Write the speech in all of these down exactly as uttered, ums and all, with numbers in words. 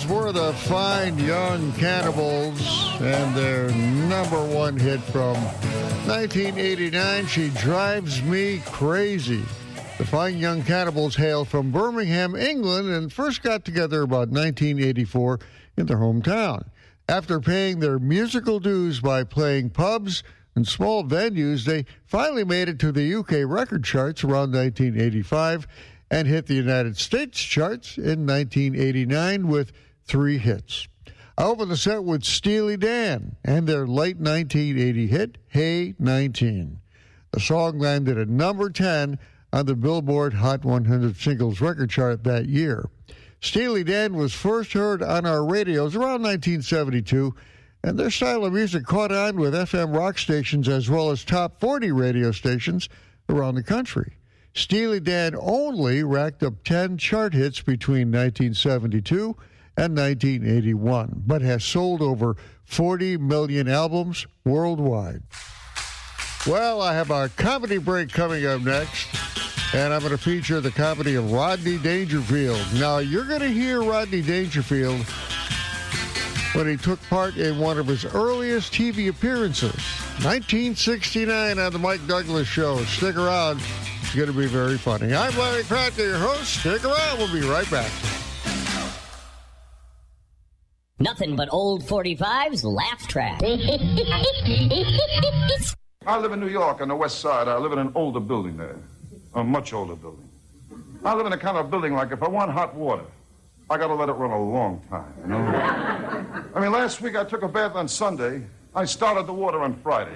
were the Fine Young Cannibals and their number one hit from nineteen eighty-nine, She Drives Me Crazy. The Fine Young Cannibals hail from Birmingham, England, and first got together about nineteen eighty-four in their hometown. After paying their musical dues by playing pubs and small venues, they finally made it to the U K record charts around nineteen eighty-five and hit the United States charts in nineteen eighty-nine with three hits. I opened the set with Steely Dan and their late nineteen eighty hit, Hey nineteen. The song landed at number ten on the Billboard Hot one hundred Singles record chart that year. Steely Dan was first heard on our radios around nineteen seventy-two, and their style of music caught on with F M rock stations as well as top forty radio stations around the country. Steely Dan only racked up ten chart hits between nineteen seventy-two and nineteen eighty-one, but has sold over forty million albums worldwide. Well, I have a comedy break coming up next, and I'm going to feature the comedy of Rodney Dangerfield. Now, you're going to hear Rodney Dangerfield when he took part in one of his earliest T V appearances, nineteen sixty-nine on The Mike Douglas Show. Stick around. It's going to be very funny. I'm Larry Kraft, your host. Stick around. We'll be right back. Nothing but old forty-fives laugh track. I live in New York on the west side. I live in an older building there, a much older building. I live in a kind of building like if I want hot water, I got to let it run a long time, you know? I mean, last week I took a bath on Sunday. I started the water on Friday.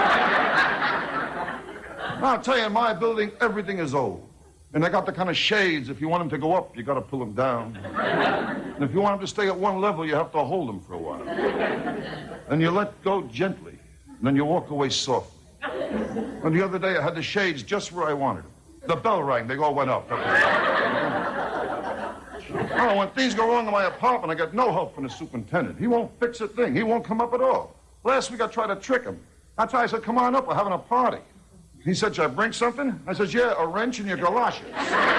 I'll tell you, in my building, everything is old. And they got the kind of shades, if you want them to go up, you got to pull them down. And if you want them to stay at one level, you have to hold them for a while. And you let go gently, and then you walk away softly. And the other day, I had the shades just where I wanted them. The bell rang, they all went up. Oh, when things go wrong in my apartment, I get no help from the superintendent. He won't fix a thing. He won't come up at all. Last week, I tried to trick him. That's why I said, come on up, we're having a party. He said, should I bring something? I said, yeah, a wrench and your galoshes.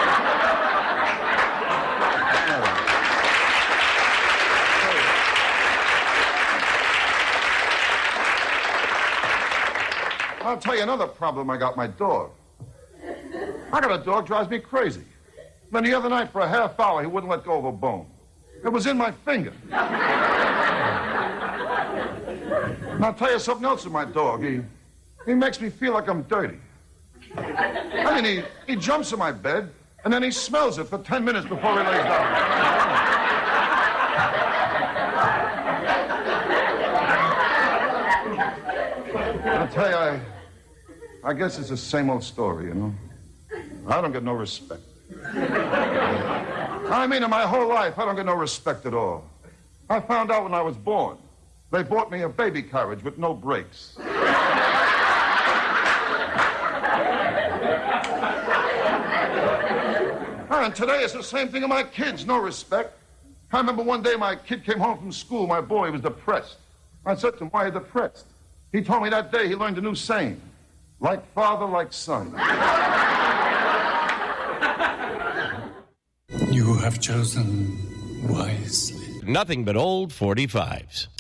I'll tell you another problem I got, my dog. I got a dog, drives me crazy. Then the other night, for a half hour, he wouldn't let go of a bone. It was in my finger. And I'll tell you something else with my dog. He, he makes me feel like I'm dirty. I mean, he, he jumps in my bed, and then he smells it for ten minutes before he lays down. I'll tell you, I, I guess it's the same old story, you know. I don't get no respect. I mean, in my whole life, I don't get no respect at all. I found out when I was born. They bought me a baby carriage with no brakes. And today it's the same thing with my kids, no respect. I remember one day my kid came home from school, my boy was depressed. I said to him, why are you depressed? He told me that day he learned a new saying, like father, like son. You have chosen wisely. Nothing but old forty-fives.